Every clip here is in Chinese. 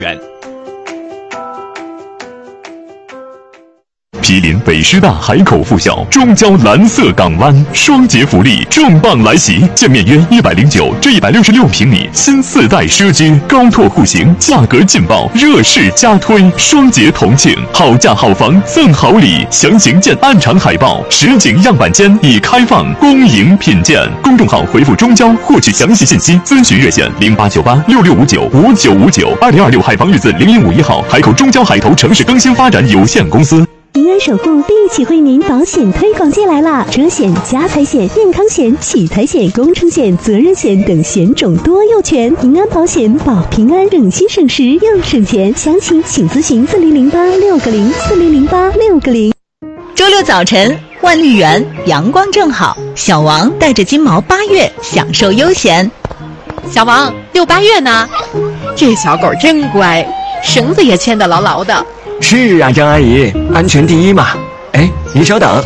毗邻北师大海口附校，中交蓝色港湾，双节福利重磅来袭，建面约109至166平米新4代奢居，高拓户型，价格劲爆，热势加推，双节同庆，好价好房赠好礼，详情见暗场海报。实景样板间已开放，恭迎品鉴。公众号回复中交获取详细信息，咨询热线089866595959，2026海防日子0151号，海口中交海投城市更新发展有限公司。 平安守护第一起惠民保险推广季来啦！车险、家财险、健康险、喜财险、工程险、责任险等险种多又全，平安保险保平安，省心省时又省钱。详情请咨询4008-6404008-640。 周六早晨，万绿园阳光正好，小王带着金毛8月享受悠闲。 小王，6、8月呢？这小狗真乖，绳子也牵得牢牢的。 是啊，张阿姨，安全第一嘛。哎，您稍等。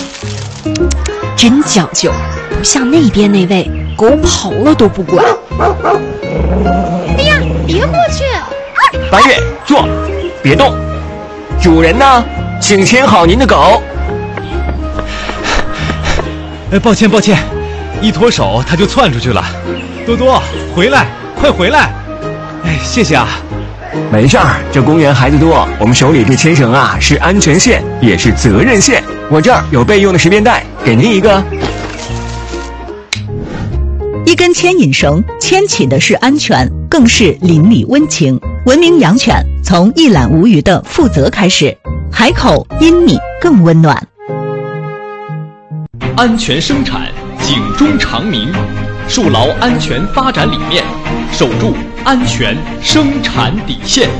真讲究，不像那边那位，狗跑了都不管。 哎呀，别过去 ！8月，坐，别动。主人呢？请牵好您的狗。 抱歉，一脱手它就窜出去了。多多，回来，快回来！哎，谢谢啊。 没事儿，这公园孩子多，我们手里这牵绳啊是安全线，也是责任线。我这儿有备用的十便带，给您一个。 一根牵引绳牵起的是安全，更是邻里温情。文明养犬从一览无余的负责开始，海口因你更温暖。 安全生产，警钟长鸣，树牢安全发展理念，守住安全生产底线。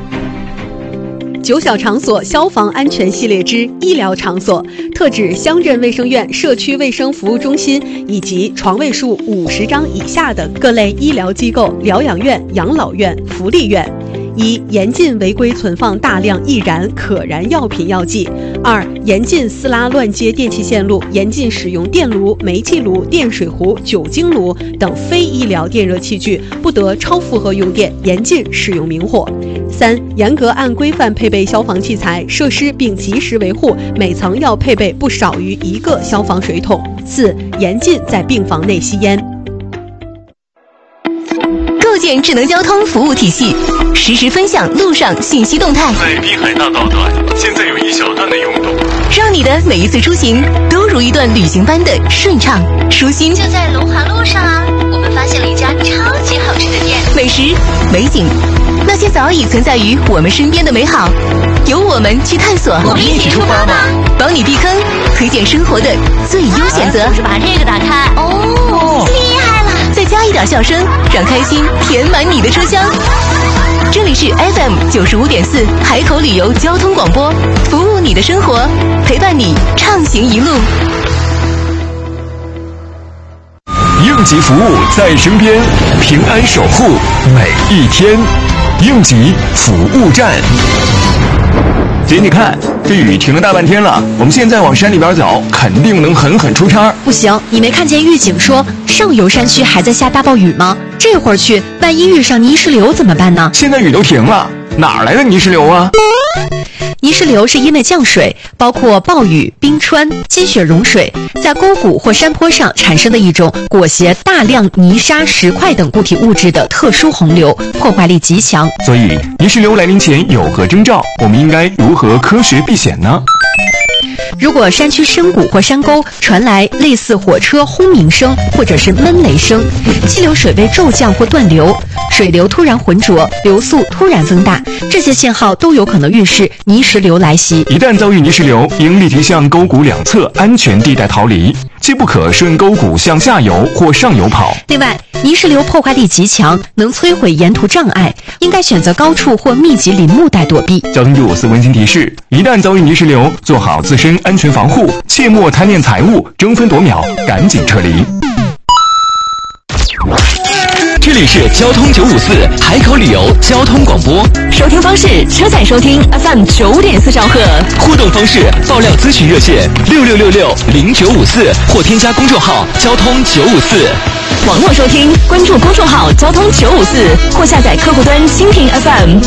9小场所消防安全系列之医疗场所，特指乡镇卫生院、社区卫生服务中心以及床位数50张以下的各类医疗机构、疗养院、养老院、福利院。1. 严禁违规存放大量易燃、可燃药品药剂。2. 严禁撕拉乱接电气线路，严禁使用电炉、煤气炉、电水壶、酒精炉等非医疗电热器具，不得超负荷用电，严禁使用明火。3. 严格按规范配备消防器材设施，并及时维护，每层要配备不少于1个消防水桶。4. 严禁在病房内吸烟。 构建智能交通服务体系，实时分享路上信息动态。 在滨海大道段，现在有一小段的拥堵， 让你的每一次出行都如一段旅行般的顺畅舒心。 就在龙华路上啊，我们发现了一家超级好吃的店， 美食、美景，那些早已存在于我们身边的美好，由我们去探索。 我们一起出发吧， 帮你避坑，推荐生活的最优选择。 就是把这个打开，哦，厉害了！ 再加一点笑声，让开心填满你的车厢。这里是 FM95.4海口旅游交通广播，服务你的生活，陪伴你畅行一路。 应急服务在身边，平安守护每一天。应急服务站。姐，你看这雨停了大半天了，我们现在往山里边走，肯定能狠狠出差。 不行，你没看见预警说上游山区还在下大暴雨吗？这会儿去，万一遇上泥石流怎么办呢？ 现在雨都停了，哪来的泥石流啊？ 泥石流是因为降水，包括暴雨、冰川、积雪融水，在沟谷或山坡上产生的一种裹挟大量泥沙、石块等固体物质的特殊洪流，破坏力极强。 所以，泥石流来临前有何征兆？我们应该如何科学避险呢？ 如果山区深谷或山沟传来类似火车轰鸣声或者是闷雷声，气流水位骤降或断流，水流突然浑浊，流速突然增大，这些信号都有可能预示泥石流来袭。 一旦遭遇泥石流，应立即向沟谷两侧安全地带逃离，切不可顺沟谷向下游或上游跑。 另外，泥石流破坏力极强，能摧毁沿途障碍，应该选择高处或密集林木带躲避。 交通954温馨提示：一旦遭遇泥石流，做好自身安全防护，切莫贪恋财物，争分夺秒，赶紧撤离。 这里是交通954海口旅游交通广播， 收听方式：车载收听 FM9.4兆赫， 互动方式：爆料咨询热线66660954或添加公众号交通954。 网络收听，关注公众号交通954或下载客户端蜻蜓 FM。